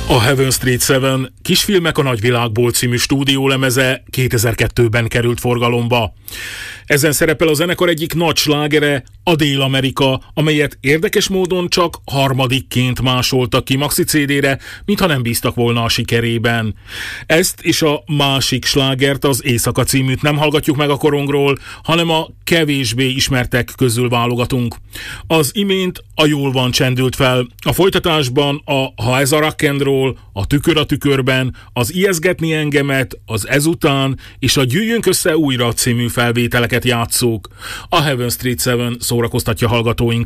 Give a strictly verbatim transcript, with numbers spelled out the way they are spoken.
A Heaven Street Seven Kisfilmek a nagyvilágból című stúdiólemeze kétezer-kettőben került forgalomba. Ezen szerepel a zenekar egyik nagy slágere, a Dél-Amerika, amelyet érdekes módon csak harmadikként másoltak ki maxi cé dére, mintha nem bíztak volna a sikerében. Ezt és a másik slágert, az Éjszaka címűt nem hallgatjuk meg a korongról, hanem a kevésbé ismertek közül válogatunk. Az imént a Jól van csendült fel, a folytatásban a Ha ez a rock and roll, a Tükör a tükörben, az Ijeszgetni engemet, az Ezután és a Gyűjjünk össze újra című felvételeket játsszuk. A Heaven Street Seven szórakoztatja hallgatóinkat.